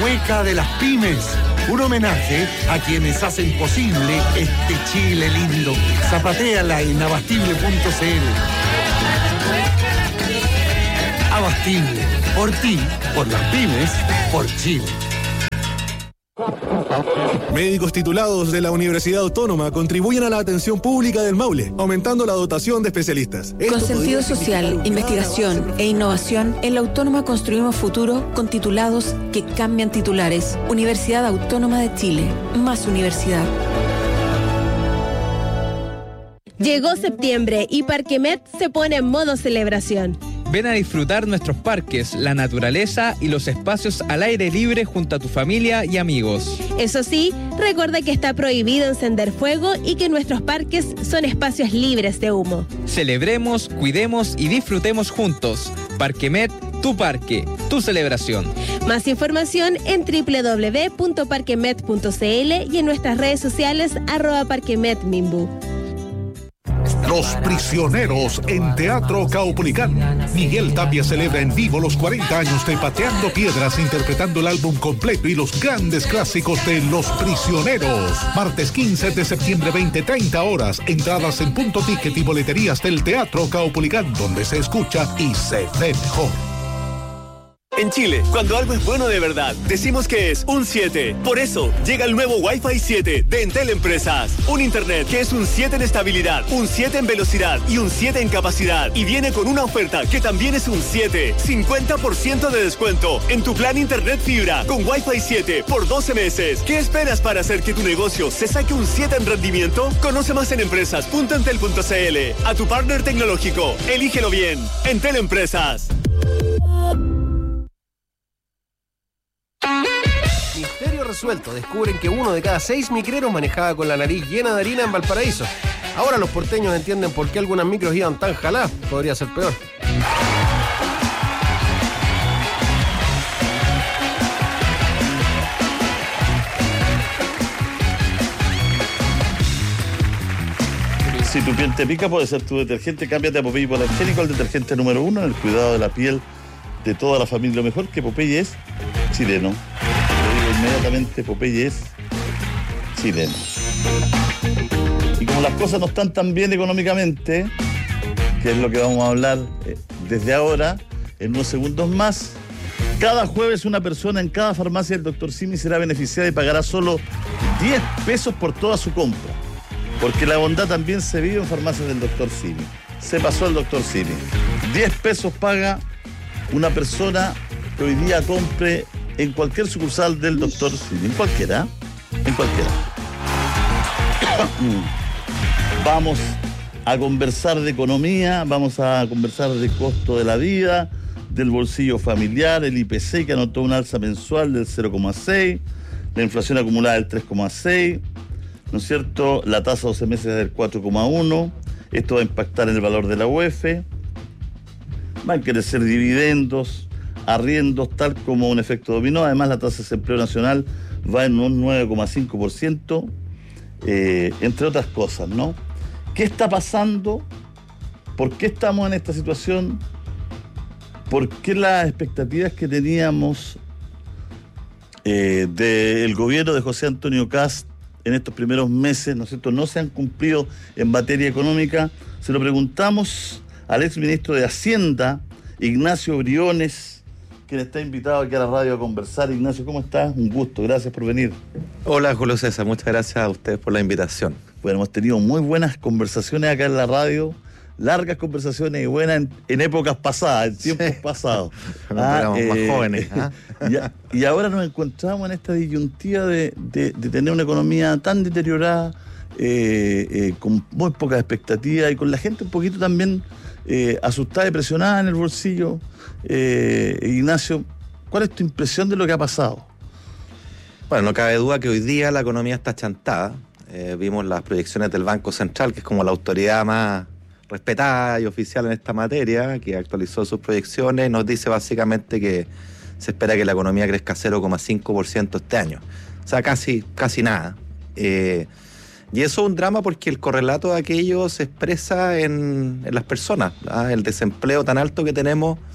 mueca de las pymes. Un homenaje a quienes hacen posible este Chile lindo. Zapatéala en abastible.cl. Abastible, por ti, por las pymes, por Chile. Médicos titulados de la Universidad Autónoma contribuyen a la atención pública del Maule, aumentando la dotación de especialistas. Con sentido social, investigación e innovación, en la Autónoma construimos futuro con titulados que cambian titulares. Universidad Autónoma de Chile. Más universidad. Llegó septiembre y Parquemet se pone en modo celebración. Ven a disfrutar nuestros parques, la naturaleza y los espacios al aire libre junto a tu familia y amigos. Eso sí, recuerda que está prohibido encender fuego y que nuestros parques son espacios libres de humo. Celebremos, cuidemos y disfrutemos juntos. Parquemet, tu parque, tu celebración. Más información en www.parquemet.cl y en nuestras redes sociales @parquemetminbu. Los Prisioneros en Teatro Caupolicán. Miguel Tapia celebra en vivo los 40 años de Pateando Piedras, interpretando el álbum completo y los grandes clásicos de Los Prisioneros. Martes 15 de septiembre, 20:30 horas. Entradas en Punto Ticket y boleterías del Teatro Caupolicán, donde se escucha y se ve mejor. En Chile, cuando algo es bueno de verdad, decimos que es un 7. Por eso, llega el nuevo Wi-Fi 7 de Entel Empresas. Un internet que es un 7 en estabilidad, un 7 en velocidad y un 7 en capacidad. Y viene con una oferta que también es un 7. 50% de descuento en tu plan internet fibra con Wi-Fi 7 por 12 meses. ¿Qué esperas para hacer que tu negocio se saque un 7 en rendimiento? Conoce más en empresas.entel.cl. A tu partner tecnológico, elígelo bien. Entel Empresas. Misterio resuelto. Descubren que 1 de cada 6 micreros manejaba con la nariz llena de harina en Valparaíso. Ahora los porteños entienden por qué algunas micros iban tan jaladas. Podría ser peor. Si tu piel te pica, puede ser tu detergente. Cámbiate a Popeye Hipoalergénico, el detergente número 1 en el cuidado de la piel de toda la familia. Lo mejor que Popeye es chileno. Lo digo inmediatamente, Popeye es chileno. Y como las cosas no están tan bien económicamente, que es lo que vamos a hablar desde ahora, en unos segundos más, cada jueves una persona en cada farmacia del Dr. Simi será beneficiada y pagará solo 10 pesos por toda su compra. Porque la bondad también se vive en farmacias del Dr. Simi. Se pasó el Dr. Simi. 10 pesos paga una persona que hoy día compre en cualquier sucursal del Dr. Simi. En cualquiera. Vamos a conversar de economía, vamos a conversar de costo de la vida, del bolsillo familiar, el IPC que anotó un alza mensual del 0,6, la inflación acumulada del 3,6, ¿no es cierto? La tasa 12 meses del 4,1. Esto va a impactar en el valor de la UEF. Van a crecer dividendos, arriendos, tal como un efecto dominó. Además, la tasa de desempleo nacional va en un 9,5%, entre otras cosas, ¿no? ¿Qué está pasando? ¿Por qué estamos en esta situación? ¿Por qué las expectativas que teníamos del gobierno de José Antonio Kast en estos primeros meses, ¿no es cierto?, no se han cumplido en materia económica? Se lo preguntamos al exministro de Hacienda, Ignacio Briones, quien está invitado aquí a la radio a conversar. Ignacio, ¿cómo estás? Un gusto, gracias por venir. Hola, Julio César, muchas gracias a ustedes por la invitación. Bueno, hemos tenido muy buenas conversaciones acá en la radio, largas conversaciones y buenas en épocas pasadas, en tiempos pasados. Cuando éramos más jóvenes. Y ahora nos encontramos en esta disyuntiva de tener una economía tan deteriorada, con muy pocas expectativas y con la gente un poquito también asustada y presionada en el bolsillo. Ignacio, ¿cuál es tu impresión de lo que ha pasado? Bueno, no cabe duda que hoy día la economía está chantada. Vimos las proyecciones del Banco Central, que es como la autoridad más respetada y oficial en esta materia, que actualizó sus proyecciones y nos dice básicamente que se espera que la economía crezca 0,5% este año. O sea, casi nada. Y eso es un drama porque el correlato de aquello se expresa en las personas, ¿verdad? El desempleo tan alto que tenemos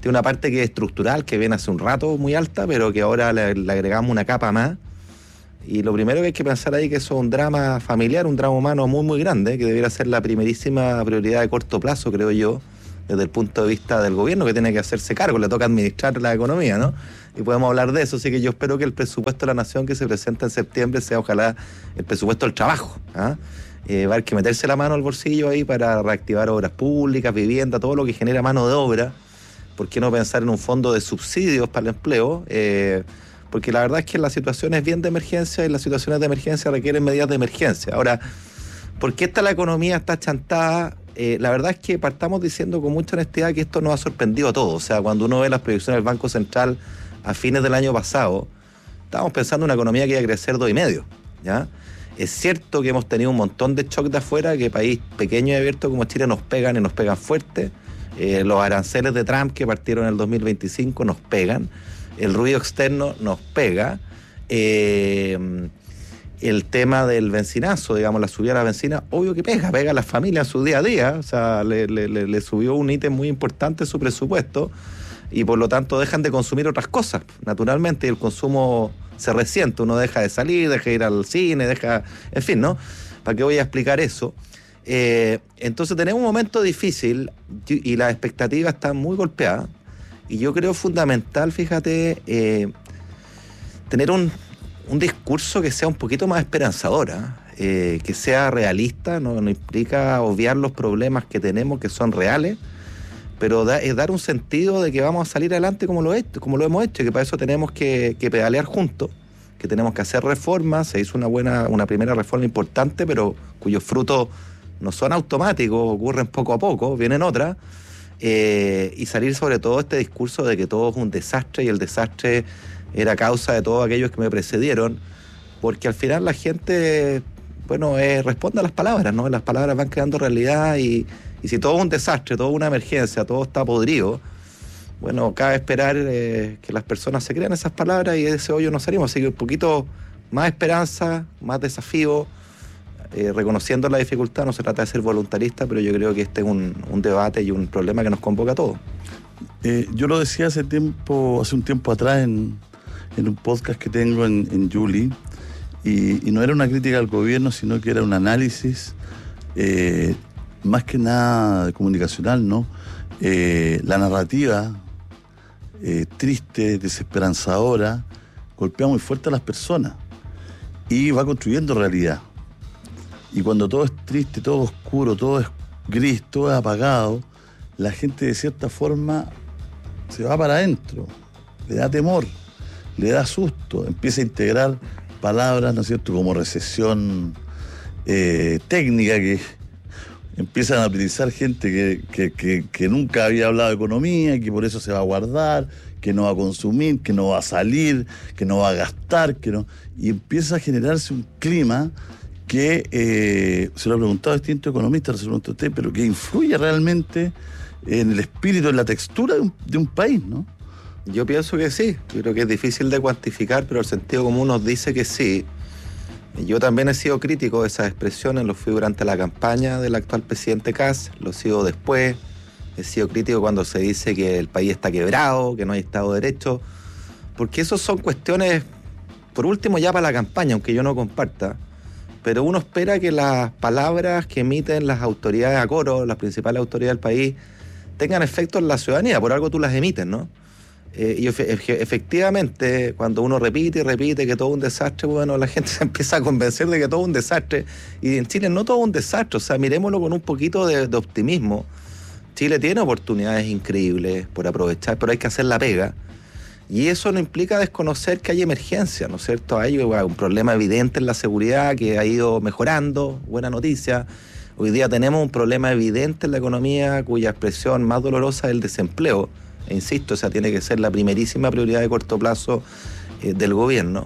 tiene una parte que es estructural, que viene hace un rato muy alta, pero que ahora le agregamos una capa más. Y lo primero que hay que pensar ahí que eso es un drama familiar, un drama humano muy, muy grande, que debiera ser la primerísima prioridad de corto plazo, creo yo, desde el punto de vista del gobierno, que tiene que hacerse cargo, le toca administrar la economía, ¿no? Y podemos hablar de eso, así que yo espero que el presupuesto de la Nación que se presenta en septiembre sea ojalá el presupuesto del trabajo, ¿ah? Va a haber que meterse la mano al bolsillo ahí para reactivar obras públicas, vivienda, todo lo que genera mano de obra. ¿Por qué no pensar en un fondo de subsidios para el empleo? Porque la verdad es que la situación es bien de emergencia y las situaciones de emergencia requieren medidas de emergencia. Ahora, ¿por qué la economía está chantada? La verdad es que partamos diciendo con mucha honestidad que esto nos ha sorprendido a todos. O sea, cuando uno ve las proyecciones del Banco Central a fines del año pasado, estábamos pensando en una economía que iba a crecer 2,5%, ¿ya? Es cierto que hemos tenido un montón de shock de afuera, que país pequeño y abierto como Chile nos pegan y nos pegan fuerte. Los aranceles de Trump que partieron en el 2025 nos pegan. El ruido externo nos pega. El tema del bencinazo, digamos, la subida de la bencina, obvio que pega a las familias su día a día. O sea, le subió un ítem muy importante su presupuesto y por lo tanto dejan de consumir otras cosas, naturalmente, y el consumo se resiente. Uno deja de salir, deja de ir al cine, en fin, ¿no? ¿Para qué voy a explicar eso? Entonces tenemos un momento difícil y las expectativas están muy golpeadas. Y yo creo fundamental, fíjate, tener un discurso que sea un poquito más esperanzador, que sea realista, no implica obviar los problemas que tenemos, que son reales, pero es dar un sentido de que vamos a salir adelante como lo hemos hecho, y que para eso tenemos que pedalear juntos, que tenemos que hacer reformas. Se hizo una primera reforma importante, pero cuyos frutos no son automáticos, ocurren poco a poco, vienen otras. Y salir sobre todo este discurso de que todo es un desastre y el desastre era causa de todos aquellos que me precedieron, porque al final la gente, responde a las palabras, ¿no? Las palabras van creando realidad y si todo es un desastre, todo es una emergencia, todo está podrido, cabe esperar que las personas se crean esas palabras y de ese hoyo nos salimos. Así que un poquito más esperanza, más desafío, reconociendo la dificultad. No se trata de ser voluntarista, pero yo creo que este es un debate y un problema que nos convoca a todos. Yo lo decía hace un tiempo atrás en un podcast que tengo en Julie, y no era una crítica al gobierno, sino que era un análisis más que nada comunicacional, ¿no? La narrativa triste, desesperanzadora, golpea muy fuerte a las personas y va construyendo realidad. Y cuando todo es triste, todo es oscuro, todo es gris, todo es apagado, la gente de cierta forma se va para adentro, le da temor, le da susto, empieza a integrar palabras, ¿no es cierto?, como recesión técnica, que empiezan a utilizar gente que nunca había hablado de economía, que por eso se va a guardar, que no va a consumir, que no va a salir, que no va a gastar, y empieza a generarse un clima que, se lo ha preguntado a distintos economistas, se lo preguntó a usted, pero que influye realmente en el espíritu, en la textura de un país, ¿no? Yo pienso que sí. Yo creo que es difícil de cuantificar, pero el sentido común nos dice que sí. Yo también he sido crítico de esas expresiones, lo fui durante la campaña del actual presidente Kast, lo he sido después. He sido crítico cuando se dice que el país está quebrado, que no hay Estado de Derecho, porque eso son cuestiones, por último, ya para la campaña, aunque yo no comparta. Pero uno espera que las palabras que emiten las autoridades a coro, las principales autoridades del país, tengan efecto en la ciudadanía. Por algo tú las emites, ¿no? Y efectivamente, cuando uno repite y repite que todo es un desastre, la gente se empieza a convencer de que todo es un desastre. Y en Chile no todo es un desastre. O sea, miremoslo con un poquito de optimismo. Chile tiene oportunidades increíbles por aprovechar, pero hay que hacer la pega. Y eso no implica desconocer que hay emergencia, ¿no es cierto? Hay un problema evidente en la seguridad que ha ido mejorando, buena noticia. Hoy día tenemos un problema evidente en la economía cuya expresión más dolorosa es el desempleo. E insisto, esa tiene que ser la primerísima prioridad de corto plazo del gobierno.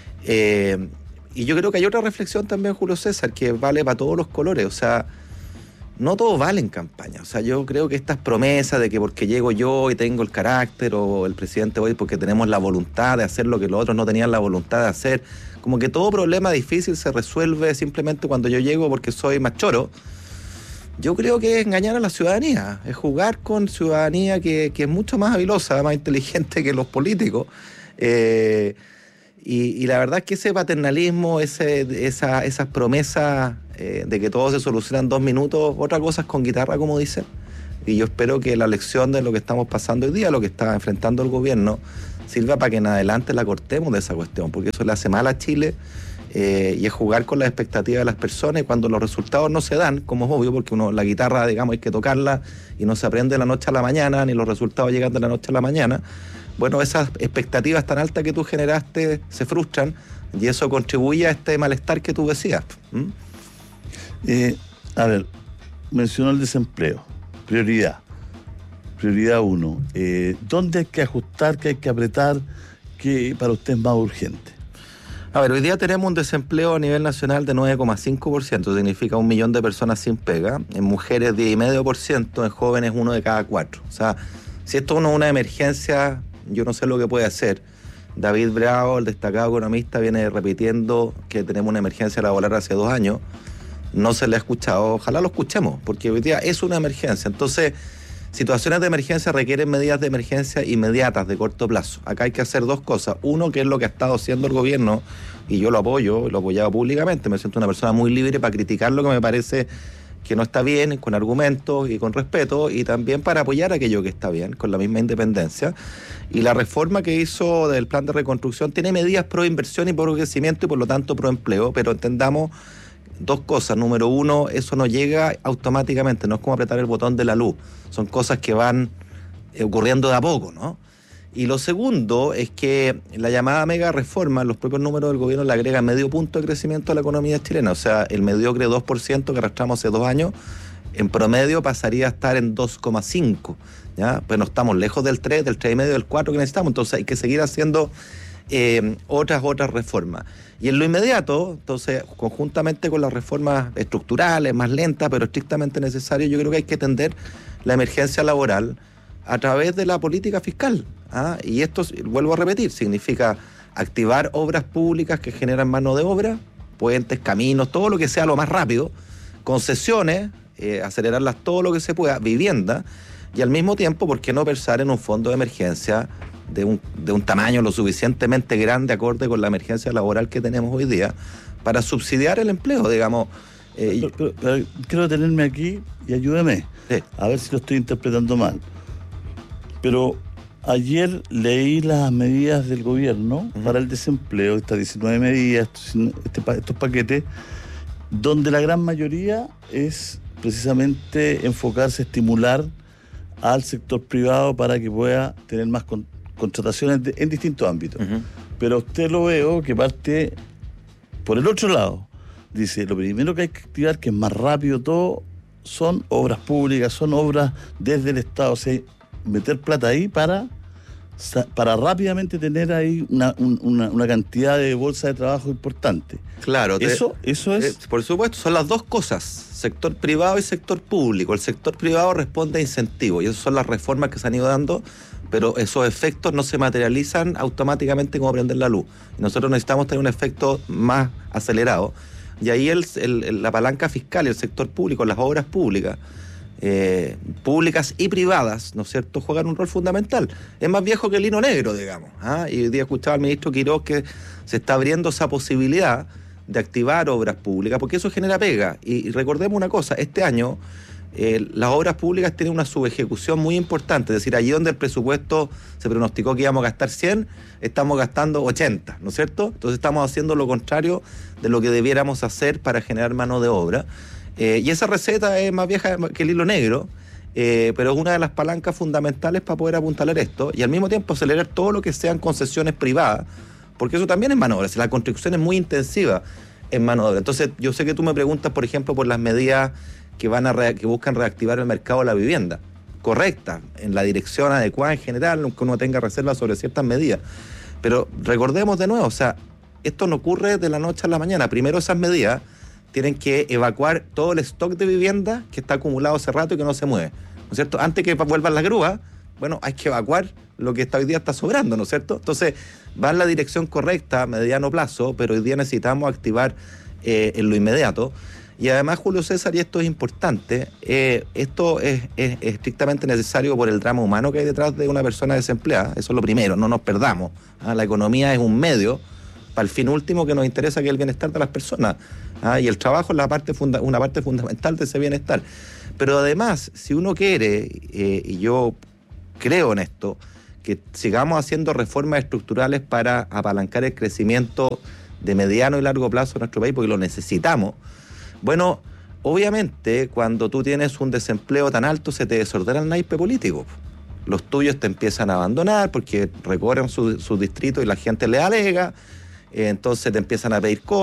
Y yo creo que hay otra reflexión también, Julio César, que vale para todos los colores. O sea, no todo vale en campaña. O sea, yo creo que estas promesas de que porque llego yo y tengo el carácter, o el presidente hoy porque tenemos la voluntad de hacer lo que los otros no tenían la voluntad de hacer, como que todo problema difícil se resuelve simplemente cuando yo llego porque soy más choro. Yo creo que es engañar a la ciudadanía, es jugar con ciudadanía que es mucho más habilosa, más inteligente que los políticos. Y la verdad es que ese paternalismo, esas promesas de que todo se soluciona en 2 minutos, otra cosa es con guitarra, como dicen. Y yo espero que la lección de lo que estamos pasando hoy día, lo que está enfrentando el gobierno, sirva para que en adelante la cortemos de esa cuestión, porque eso le hace mal a Chile. Y es jugar con las expectativas de las personas, y cuando los resultados no se dan, como es obvio, porque la guitarra, digamos, hay que tocarla y no se aprende de la noche a la mañana, ni los resultados llegan de la noche a la mañana. Bueno, esas expectativas tan altas que tú generaste se frustran, y eso contribuye a este malestar que tú decías. A ver, mencionó el desempleo, prioridad 1. ¿Dónde hay que ajustar, qué hay que apretar, qué para usted es más urgente? A ver, hoy día tenemos un desempleo a nivel nacional de 9,5%, significa 1 millón de personas sin pega, en mujeres 10,5%, en jóvenes 1 de cada 4. O sea, si esto no es una emergencia, yo no sé lo que puede hacer. David Bravo, el destacado economista, viene repitiendo que tenemos una emergencia laboral hace 2 años. No se le ha escuchado, ojalá lo escuchemos, porque hoy día es una emergencia. Entonces, situaciones de emergencia requieren medidas de emergencia inmediatas, de corto plazo. Acá hay que hacer 2 cosas. Uno, que es lo que ha estado haciendo el gobierno, y yo lo apoyo, lo he apoyado públicamente. Me siento una persona muy libre para criticar lo que me parece que no está bien, con argumentos y con respeto, y también para apoyar aquello que está bien, con la misma independencia. Y la reforma que hizo del plan de reconstrucción tiene medidas pro inversión y pro crecimiento, y por lo tanto pro empleo, pero entendamos 2 cosas. Número 1, eso no llega automáticamente, no es como apretar el botón de la luz. Son cosas que van ocurriendo de a poco, ¿no? Y lo segundo es que la llamada mega reforma, los propios números del gobierno le agregan medio punto de crecimiento a la economía chilena. O sea, el mediocre 2% que arrastramos hace 2 años, en promedio pasaría a estar en 2,5, ¿ya? Pero no estamos lejos del 3, del 3,5, del 4 que necesitamos. Entonces hay que seguir haciendo otras reformas. Y en lo inmediato, entonces, conjuntamente con las reformas estructurales, más lentas, pero estrictamente necesarias, yo creo que hay que atender la emergencia laboral a través de la política fiscal. Y esto, vuelvo a repetir, significa activar obras públicas que generan mano de obra, puentes, caminos, todo lo que sea lo más rápido, concesiones, acelerarlas todo lo que se pueda, vivienda, y al mismo tiempo, ¿por qué no pensar en un fondo de emergencia de un tamaño lo suficientemente grande acorde con la emergencia laboral que tenemos hoy día para subsidiar el empleo, digamos? Pero quiero detenerme aquí y ayúdeme, a ver si lo estoy interpretando mal. Pero ayer leí las medidas del gobierno para el desempleo, estas 19 medidas, estos paquetes, donde la gran mayoría es precisamente enfocarse, estimular al sector privado para que pueda tener más contrataciones en distintos ámbitos. Pero usted lo veo que parte por el otro lado. Dice, lo primero que hay que activar, que es más rápido todo, son obras públicas, son obras desde el Estado. O sea, meter plata ahí para rápidamente tener ahí una cantidad de bolsa de trabajo importante. Claro. Eso es... por supuesto, son las 2 cosas, sector privado y sector público. El sector privado responde a incentivos, y esas son las reformas que se han ido dando, pero esos efectos no se materializan automáticamente como prender la luz. Y nosotros necesitamos tener un efecto más acelerado. Y ahí la palanca fiscal y el sector público, las obras públicas, públicas y privadas, ¿no es cierto?, juegan un rol fundamental. Es más viejo que el hilo negro, digamos. Y hoy día escuchaba al ministro Quiroz que se está abriendo esa posibilidad de activar obras públicas, porque eso genera pega. Y recordemos una cosa, este año las obras públicas tienen una subejecución muy importante, es decir, allí donde el presupuesto se pronosticó que íbamos a gastar 100, estamos gastando 80, ¿no es cierto? Entonces estamos haciendo lo contrario de lo que debiéramos hacer para generar mano de obra. Y esa receta es más vieja que el hilo negro, pero es una de las palancas fundamentales para poder apuntalar esto, y al mismo tiempo acelerar todo lo que sean concesiones privadas, porque eso también es mano de obra. La construcción es muy intensiva en mano de obra. Entonces, yo sé que tú me preguntas, por ejemplo, por las medidas que buscan reactivar el mercado de la vivienda. Correcta, en la dirección adecuada en general, aunque uno tenga reservas sobre ciertas medidas. Pero recordemos de nuevo, o sea, esto no ocurre de la noche a la mañana. Primero, esas medidas tienen que evacuar todo el stock de vivienda que está acumulado hace rato y que no se mueve, ¿no es cierto? Antes que vuelvan las grúas, bueno, hay que evacuar lo que hoy día está sobrando, ¿no es cierto? Entonces, va en la dirección correcta a mediano plazo, pero hoy día necesitamos activar en lo inmediato. Y además, Julio César, y esto es importante, esto es estrictamente necesario por el drama humano que hay detrás de una persona desempleada. Eso es lo primero, no nos perdamos. La economía es un medio para el fin último que nos interesa, que es el bienestar de las personas. Y el trabajo es una parte fundamental de ese bienestar. Pero además, si uno quiere, y yo creo en esto, que sigamos haciendo reformas estructurales para apalancar el crecimiento de mediano y largo plazo en nuestro país, porque lo necesitamos. Bueno, obviamente, cuando tú tienes un desempleo tan alto, se te desordena el naipe político. Los tuyos te empiezan a abandonar porque recorren sus distritos y la gente le alega, entonces te empiezan a pedir cosas.